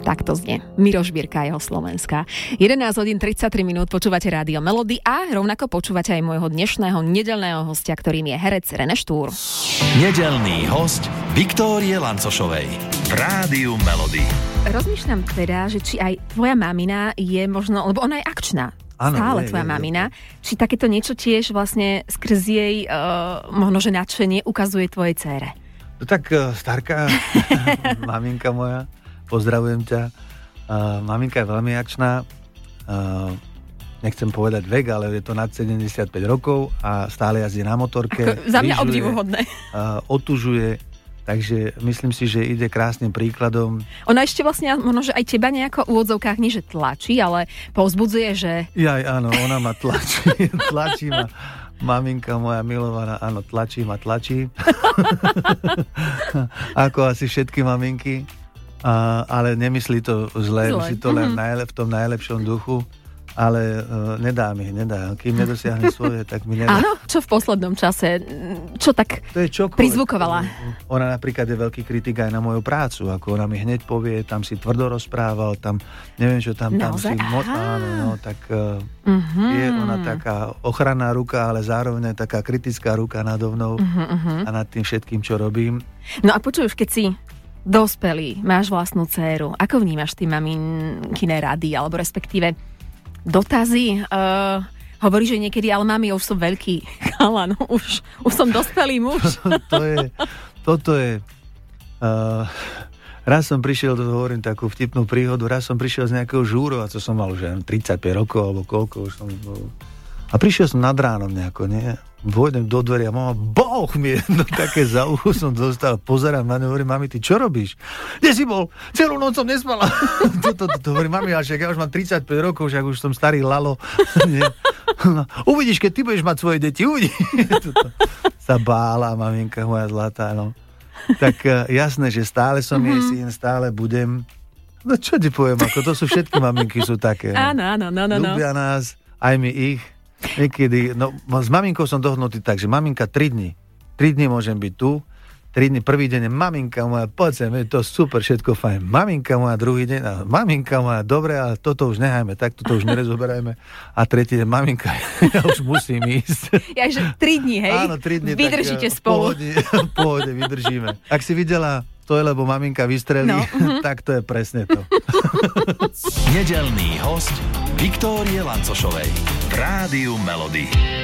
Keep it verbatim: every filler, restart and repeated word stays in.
Takto znie Miroš Birka a jeho Slovenská. jedenásť hodín tridsaťtri minút, počúvate Rádio Melody a rovnako počúvate aj môjho dnešného nedeľného hostia, ktorým je herec René Štúr. Nedeľný host Viktórie Lancošovej v Rádiu Melody. Rozmýšľam teda, že či aj tvoja mamina je možno, lebo ona je akčná. Áno, stále je, tvoja je, mamina. je. Či takéto niečo tiež vlastne skrz jej uh, možno, že nadšenie ukazuje tvojej dcére? No tak starka, maminka moja, pozdravujem ťa. Uh, maminka je veľmi akčná. Uh, nechcem povedať vek, ale je to nad sedemdesiatpäť rokov a stále jazdí na motorke. Ako, za mňa lyžuje, obdivuhodné. Uh, otužuje, takže myslím si, že ide krásnym príkladom. Ona ešte vlastne, možno, že aj teba nejako v úvodzovkách nie, že tlačí, ale povzbudzuje, že... Jaj, áno, ona ma tlačí, tlačí ma. Maminka moja milovaná, áno, tlačí ma, tlačí. Ako asi všetky maminky. A, ale nemyslí to zle, zle. myslí to len mm-hmm. najlep, v tom najlepšom duchu. Ale uh, nedá mi, nedá. Kým nedosiahne svoje, tak mi nedá. Áno, čo v poslednom čase? Čo tak to je čokoľvek. prizvukovala? Ona napríklad je veľký kritik aj na moju prácu. Ako ona mi hneď povie, tam si tvrdo rozprával, tam neviem čo tam, tam Naozaj? si... Mo- áno, no, tak uh, uh-huh. je ona taká ochranná ruka, ale zároveň taká kritická ruka nado mnou uh-huh, uh-huh. a nad tým všetkým, čo robím. No a počuješ, keď si dospelý, máš vlastnú dcéru, ako vnímaš ty maminkine rady, alebo respektíve dotazy? Uh, hovorí, že niekedy, ale mami, ja už som veľký chalan, už, už som dospelý muž. to je, toto je... Uh, raz som prišiel, to hovorím takú vtipnú príhodu, raz som prišiel z nejakého žúru, a co som mal už tridsaťpäť rokov, alebo koľko už som bol. A prišiel som nad ránom nejako, nie? Vojdem do dverí a mama, boh mi jedno také za uchu som dostal, pozerám na ňu, hovorím, mami, ty čo robíš? Kde si bol? Celú noc som nespala. Toto, toto, hovorím, mami, ale však ja už mám tridsaťpäť rokov, však už som starý lalo. No, uvidíš, keď ty budeš mať svoje deti, uvidíš. Toto sa bála, maminka moja zlatá, no. Tak jasné, že stále som mm-hmm. jej syn, stále budem. No čo ti poviem, ako to sú všetky maminky, sú také. No. Áno, áno, no, no, no. Ľúbia nás, aj my ich. Niekedy, no s maminkou som dohnutý tak, že maminka tri dni. tri dni môžem byť tu, tri dni, prvý deň je maminka moja, poď sem, je to super, všetko fajn. Maminka moja, druhý deň, a maminka moja, dobre, ale toto už nehajme, tak toto už nerezoberajme. A tretí deň, maminka, ja už musím ísť. Ja, že tri dni, hej? Áno, tri dni. Vydržíte tak, spolu. Pohode, pohode, vydržíme. Ak si videla to je, lebo maminka vystrelí, no. Tak to je presne to. Nedeľný host Viktórie Lancošovej v Rádiu Melody.